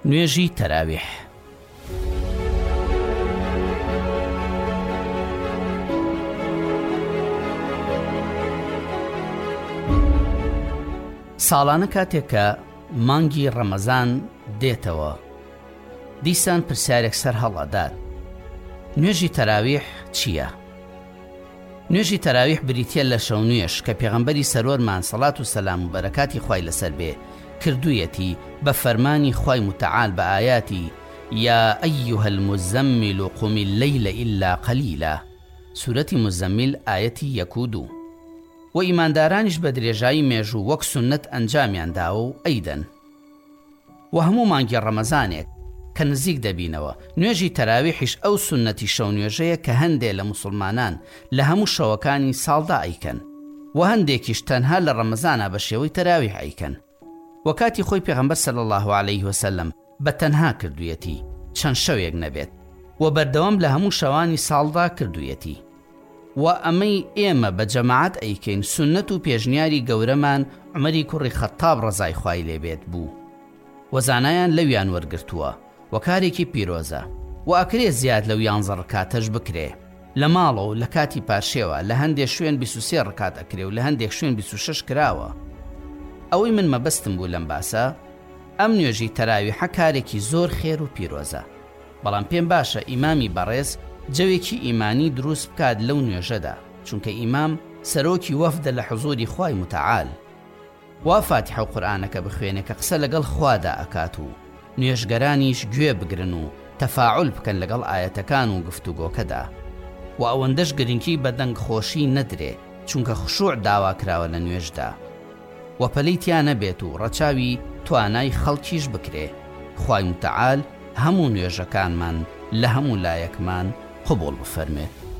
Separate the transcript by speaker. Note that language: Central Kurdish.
Speaker 1: نوێژی تەراویح. ساڵانە کاتێک کە مانگی ڕەمەزان دێتەوە، دیسان پرسیارێک سەر هەڵەدات: نوێژی تەراویح چییە؟ نوێژی تەراویح بریتیە لە شەو نوێژ کە پێغەمبەری سەرۆرمان سەڵات و سەلام و بەرەکاتی خوای لەسەر بێ کردوویەتی بە فەرمانی خوای متعال بە ئایاتی یا ئەیها المزەمل قم الليل إلا قلیلا، سورەتی مزەمل ئایەتی 1 و 2. و ئیماندارانیش بە درێژایی مێژوو وەک سونەت ئەنجامیان داوە و ئەیدەن. و هەموو مانگی ڕەمەزانێک کە نزیک دەبینەوە، نوێژی تەراویحیش ئەو سونەتی شەو نوێژەیە کە هەندێک لە موسڵمانان لە هەموو شەوەکانی ساڵدا ئەیکەن و هەندێکیش تەنها لە ڕەمەزانە بە شێوەی تەراویح ئەیکەن. و کاتی خۆی پێغەمبەر صلی الله عليه وسلم بە تەنها کردوویەتی، چەند شەوێک نەبێت، و بەردەوام لە هەموو شەوانی ساڵدا کردوویەتی. و ئەمەی ئێمە بە جەماعەت ئەیکەین سونەت و پێشنیاری گەورەمان عومەری کوڕی خەتاب ڕەزای خوای لێبێت بوو، و زانایان لەویان وەرگرتووە و کارێکی پیرۆزە، و ئەکرێ زیاد لەو 11 ڕکاتەش بکرێ. لە ماڵە و لە کاتی پاشێوە لە هەندێک شوێن 23 ڕکات ئەکرێ و لە هەندێک شوێن 26 کراوە. ئەوەی من مەبەستم بوو لەم باسە، ئەم نوێژی تەراویحە کارێکی زۆر خێر و پیرۆزە، بەڵام پێم باشە ئیمامی بەڕێز جەوێکی ئیمانی دروست بکات لەو نوێژەدا، چونکە ئیمام سەرۆکی وەفدە لە حوزوری خوای متعال. وا فاتحە و قورئانەکە بخوێنێ کە قسە لەگەڵ خوادا ئەکات و نوێژگەرانیش گوێ بگرن و تەفاعول بکەن لەگەڵ ئایەتەکان و گفتوگۆکەدا. و ئەوەندەش گرنگی بە دەنگ خۆشی نەدرێ، چونکە خشوع داوا کراوە لە نوێژدا، و پەلەی تیا نەبێت و ڕەچاوی توانای خەڵکیش بکرێ. خوای متعال هەموو نوێژەکانمان لە هەموو لایەکمان قبوڵ بفەرمێ.